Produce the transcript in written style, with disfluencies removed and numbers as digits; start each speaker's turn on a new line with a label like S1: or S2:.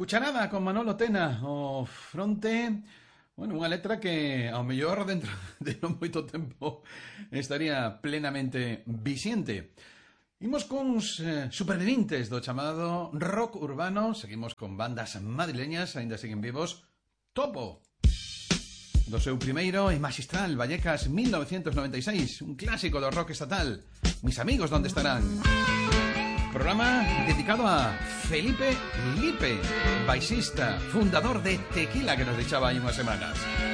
S1: Cucharada con Manolo Tena o Fronte. Bueno, unha letra que ao mellor dentro de non moito tempo estaría plenamente vixente. Imos cuns supervivintes do chamado rock urbano. Seguimos con bandas madrileñas, aínda siguen vivos. Topo, do seu primeiro e maxistral Vallecas 1996, un clásico do rock estatal. Mis amigos, ¿dónde estarán? Programa dedicado a Felipe Lipe, baixista, fundador de Tequila, que nos deixaba hai unhas semanas.